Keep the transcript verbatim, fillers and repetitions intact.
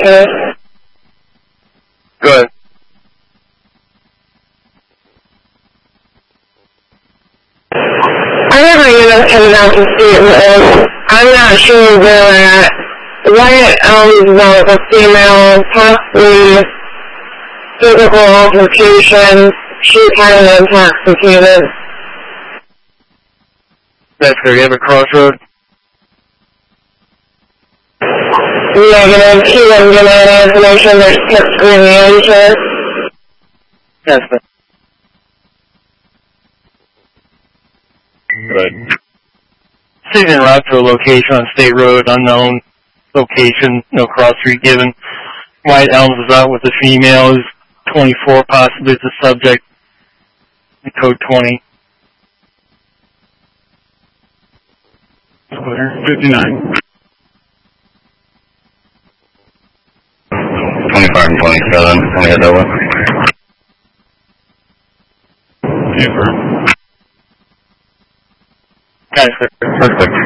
okay? Good. I never even come out and see it with. I'm not sure where we're at. What owns the, the female, possibly physical altercation, she kind of intoxicated. That's her. You have a crossroad? Negative. She wasn't given any information. There's kept screaming into it. Yes, sir. Good. Decision route to a location on State Road, unknown location, no cross street given. White Elms is out with the female, is twenty-four, possibly it's a subject, in code twenty. fifty-nine. twenty-five and twenty-seven, let me hit that one. Paper. Got it, sir. Perfect.